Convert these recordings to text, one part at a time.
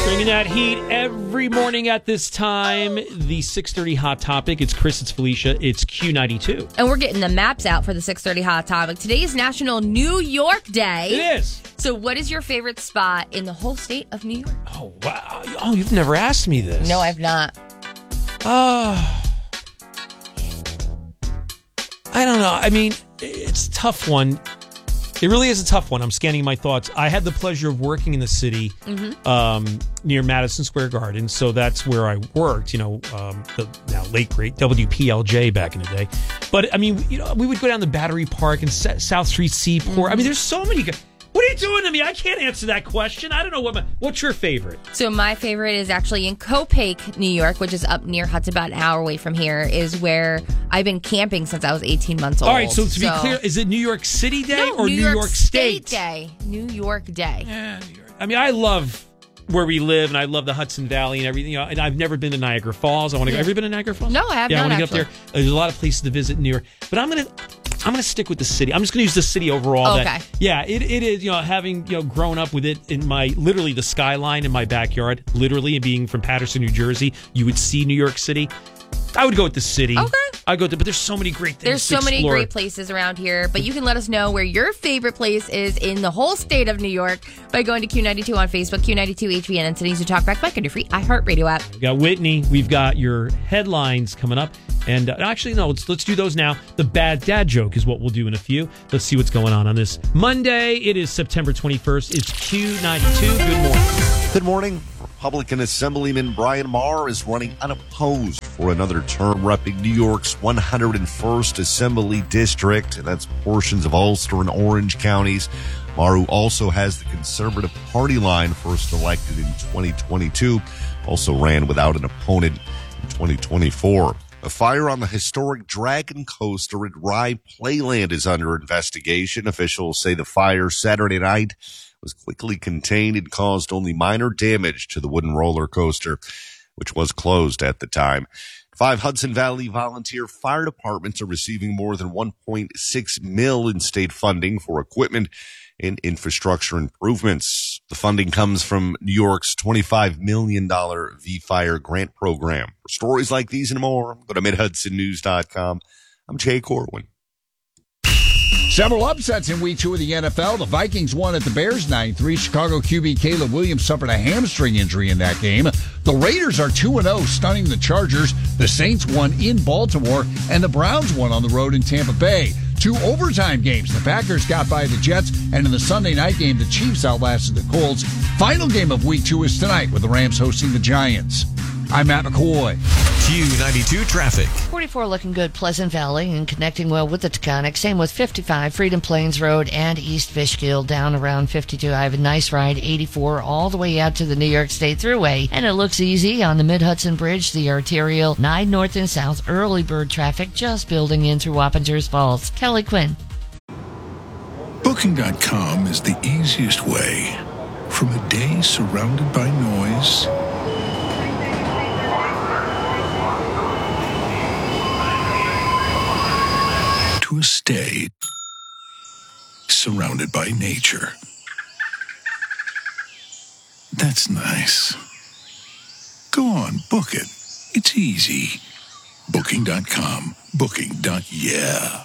Bringing that heat every morning at this time. The 6:30 Hot Topic. It's Chris, it's Felicia, it's Q92. And we're getting the maps out for the 6:30 Hot Topic. Today is National New York Day. It is. So what is your favorite spot in the whole state of New York? Oh, wow. Oh, you've never asked me this. No, I've not. I don't know. I mean, it's a tough one. It really is a tough one. I'm scanning my thoughts. I had the pleasure of working in the city near Madison Square Garden, so that's where I worked, the now late great WPLJ back in the day. But, I mean, we would go down to Battery Park and South Street Seaport. I mean, there's so many... What are you doing to me? I can't answer that question. I don't know what's your favorite? So my favorite is actually in Copake, New York, which is up near Hudson, about an hour away from here, is where I've been camping since I was 18 months old. All right, so to be clear, is it New York City Day or New York State Day? New York Day. Yeah, New York. I mean, I love where we live, and I love the Hudson Valley and everything. And I've never been to Niagara Falls. I want to go. Have you been to Niagara Falls? No, I have not. I want to get up there. There's a lot of places to visit in New York, but I'm gonna stick with the city. I'm just gonna use the city overall. Okay. It is. Having grown up with it in literally the skyline in my backyard, literally, and being from Paterson, New Jersey, you would see New York City. I would go with the city. Okay. But there's so many great things. There's so many great places around here, but you can let us know where your favorite place is in the whole state of New York by going to Q92 on Facebook, Q92 HVN, and sending us a talkback on your free iHeartRadio app. We've got Whitney. We've got your headlines coming up. And actually, no, let's do those now. The bad dad joke is what we'll do in a few. Let's see what's going on this Monday. It is September 21st. It's Q92. Good morning. Good morning. Republican Assemblyman Brian Maher is running unopposed for another term, repping New York's 101st Assembly District. And that's portions of Ulster and Orange counties. Maher, who also has the Conservative Party line, first elected in 2022, also ran without an opponent in 2024. A fire on the historic Dragon Coaster at Rye Playland is under investigation. Officials say the fire Saturday night was quickly contained and caused only minor damage to the wooden roller coaster, which was closed at the time. 5 Hudson Valley volunteer fire departments are receiving more than $1.6 million in state funding for equipment and infrastructure improvements. The funding comes from New York's $25 million V-Fire grant program. For stories like these and more, go to MidHudsonNews.com. I'm Jay Corwin. Several upsets in Week 2 of the NFL. The Vikings won at the Bears 9-3. Chicago QB Caleb Williams suffered a hamstring injury in that game. The Raiders are 2-0, stunning the Chargers. The Saints won in Baltimore, and the Browns won on the road in Tampa Bay. 2 overtime games. The Packers got by the Jets, and in the Sunday night game, the Chiefs outlasted the Colts. Final game of Week 2 is tonight with the Rams hosting the Giants. I'm Matt McCoy. Q92 traffic. 44 looking good, Pleasant Valley, and connecting well with the Taconic. Same with 55, Freedom Plains Road and East Fishkill, down around 52. I have a nice ride, 84, all the way out to the New York State Thruway. And it looks easy on the Mid-Hudson Bridge, the arterial 9 north and south, early bird traffic just building in through Wappingers Falls. Kelly Quinn. Booking.com is the easiest way from a day surrounded by noise to a stay surrounded by nature. That's nice. Go on, book it. It's easy. Booking.com. Booking.yeah.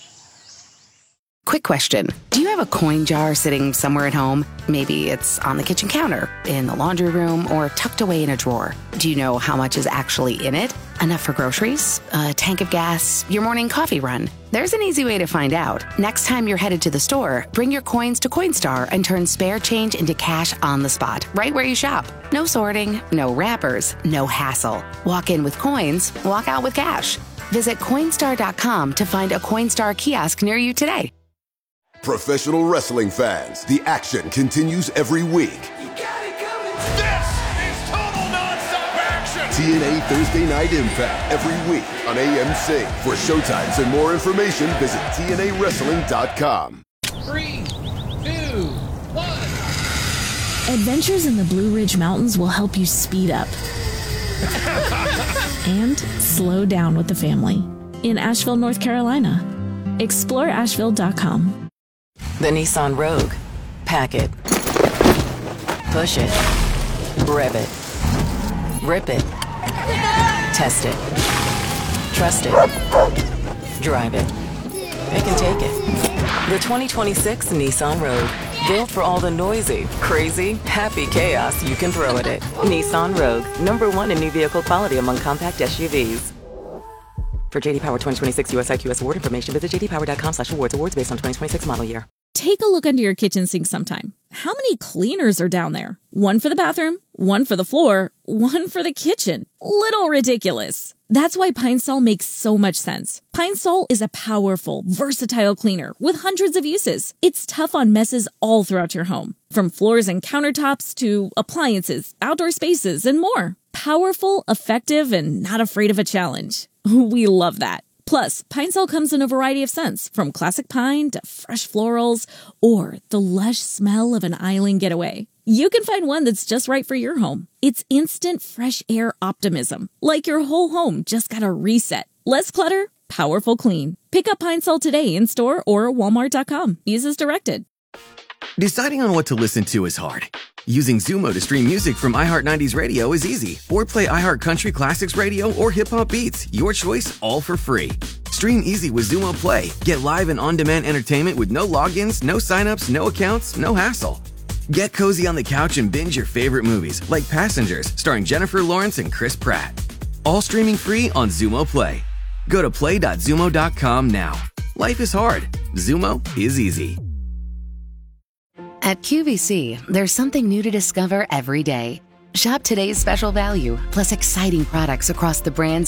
Quick question. Do you have a coin jar sitting somewhere at home? Maybe it's on the kitchen counter, in the laundry room, or tucked away in a drawer. Do you know how much is actually in it? Enough for groceries? A tank of gas? Your morning coffee run? There's an easy way to find out. Next time you're headed to the store, bring your coins to Coinstar and turn spare change into cash on the spot, right where you shop. No sorting, no wrappers, no hassle. Walk in with coins, walk out with cash. Visit Coinstar.com to find a Coinstar kiosk near you today. Professional wrestling fans, the action continues every week. You got it coming. This is total nonstop action. TNA Thursday Night Impact every week on AMC. For showtimes and more information, visit TNAWrestling.com. 3, 2, 1. Adventures in the Blue Ridge Mountains will help you speed up and slow down with the family in Asheville, North Carolina. Explore Asheville.com. The Nissan Rogue. Pack it. Push it. Rev it. Rip it. Test it. Trust it. Drive it. It can take it. The 2026 Nissan Rogue. Built for all the noisy, crazy, happy chaos you can throw at it. Nissan Rogue. #1 in new vehicle quality among compact SUVs. For JD Power 2026 US IQS award information, visit jdpower.com/awards. Awards based on 2026 model year. Take a look under your kitchen sink sometime. How many cleaners are down there? One for the bathroom, one for the floor, one for the kitchen. Little ridiculous. That's why Pine Sol makes so much sense. Pine Sol is a powerful, versatile cleaner with hundreds of uses. It's tough on messes all throughout your home, from floors and countertops to appliances, outdoor spaces, and more. Powerful, effective, and not afraid of a challenge. We love that. Plus, Pine Sol comes in a variety of scents, from classic pine to fresh florals or the lush smell of an island getaway. You can find one that's just right for your home. It's instant fresh air optimism, like your whole home just got a reset. Less clutter, powerful clean. Pick up Pine Sol today in store or walmart.com. Use as directed. Deciding on what to listen to is hard. Using Zumo to stream music from iHeart 90s Radio is easy. Or play iHeart Country Classics Radio or Hip Hop Beats. Your choice, all for free. Stream easy with Zumo Play. Get live and on-demand entertainment with no logins, no signups, no accounts, no hassle. Get cozy on the couch and binge your favorite movies, like Passengers, starring Jennifer Lawrence and Chris Pratt. All streaming free on Zumo Play. Go to play.zumo.com now. Life is hard. Zumo is easy. At QVC, there's something new to discover every day. Shop today's special value, plus exciting products across the brands